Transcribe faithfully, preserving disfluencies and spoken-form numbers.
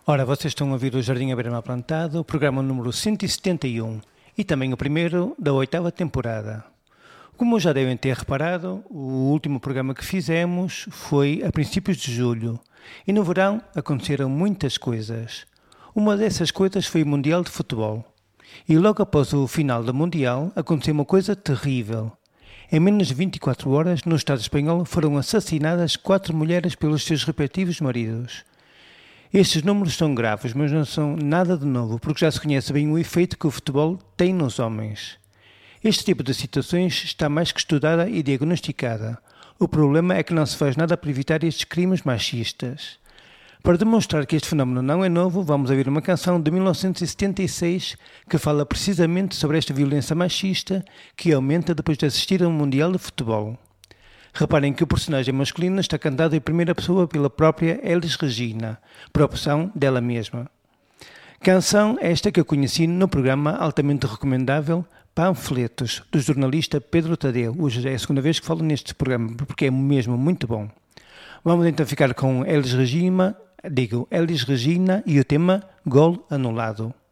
Ora, vocês estão a ouvir o Jardim à Beira-Mar Plantado, o programa número cento e setenta e um e também o primeiro da oitava temporada. Como já devem ter reparado, o último programa que fizemos foi a princípios de julho e no verão aconteceram muitas coisas. Uma dessas coisas foi o Mundial de Futebol. E logo após o final do Mundial aconteceu uma coisa terrível. Em menos de vinte e quatro horas, no Estado espanhol, foram assassinadas quatro mulheres pelos seus respectivos maridos. Estes números são graves, mas não são nada de novo, porque já se conhece bem o efeito que o futebol tem nos homens. Este tipo de situações está mais que estudada e diagnosticada. O problema é que não se faz nada para evitar estes crimes machistas. Para demonstrar que este fenómeno não é novo, vamos ouvir uma canção de mil novecentos e setenta e seis que fala precisamente sobre esta violência machista que aumenta depois de assistir a um Mundial de Futebol. Reparem que o personagem masculino está cantado em primeira pessoa pela própria Elis Regina, por opção dela mesma. Canção esta que eu conheci no programa altamente recomendável Panfletos, do jornalista Pedro Tadeu. Hoje é a segunda vez que falo neste programa, porque é mesmo muito bom. Vamos então ficar com Elis Regina, digo, Elis Regina e o tema Gol Anulado.